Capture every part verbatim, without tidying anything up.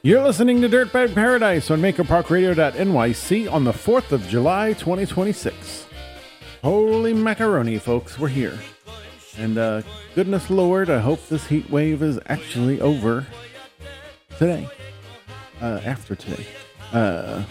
You're listening to Dirtbag Paradise on Maker Park Radio dot N Y C on the fourth of July, twenty twenty-six. Holy macaroni, folks, we're here. And uh, goodness Lord, I hope this heat wave is actually over today. Uh, after today. Uh,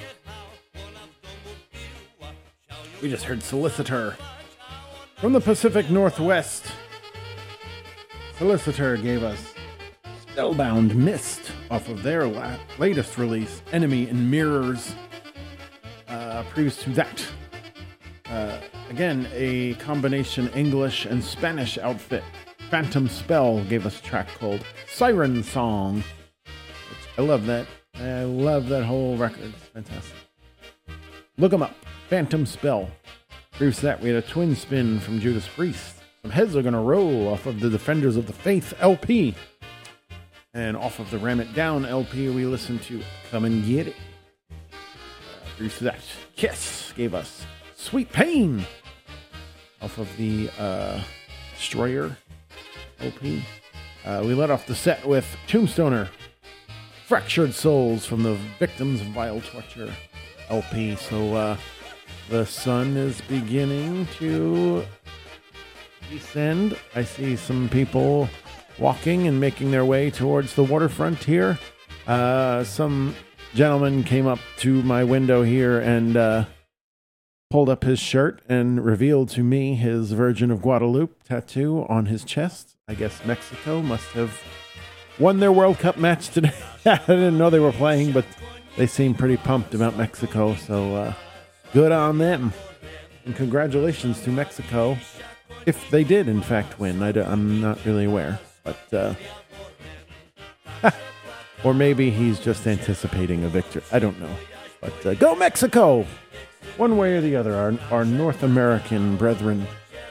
we just heard Solicitor from the Pacific Northwest. Solicitor gave us Spellbound Mist off of their la- latest release, Enemy in Mirrors. Uh, previous to that, uh, again, a combination English and Spanish outfit. Phantom Spell gave us a track called Siren Song. Which I love that. I love that whole record. It's fantastic. Look them up. Phantom Spell. Previous to that, we had a twin spin from Judas Priest. Some heads are going to roll off of the Defenders of the Faith L P. And off of the Ram It Down L P, we listened to Come and Get It. Uh, previous to that, Kiss gave us Sweet Pain off of the uh, Destroyer L P. Uh, we let off the set with Tombstoner, Fractured Souls from the Victims of Vile Torture L P. So uh, the sun is beginning to descend. I see some people walking and making their way towards the waterfront here. Uh, some gentleman came up to my window here and uh, pulled up his shirt and revealed to me his Virgin of Guadalupe tattoo on his chest. I guess Mexico must have won their World Cup match today. I didn't know they were playing, but they seem pretty pumped about Mexico, so uh, good on them. And congratulations to Mexico, if they did, in fact, win. I I'm not really aware. But, uh, or maybe he's just anticipating a victory. I don't know. But uh, go Mexico! One way or the other, our, our North American brethren.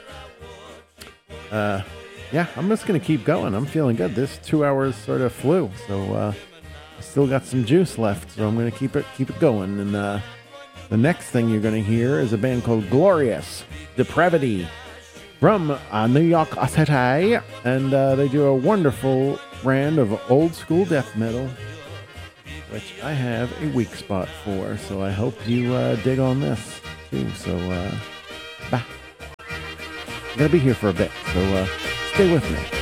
Uh, yeah, I'm just going to keep going. I'm feeling good. This two hours sort of flew. So, uh, I still got some juice left. So I'm going to keep it, keep it going. And, uh, the next thing you're going to hear is a band called Glorious Depravity. From uh, New York City, and uh, they do a wonderful brand of old school death metal, which I have a weak spot for, so I hope you uh, dig on this too. So, uh, bye. I'm gonna be here for a bit, so uh, stay with me.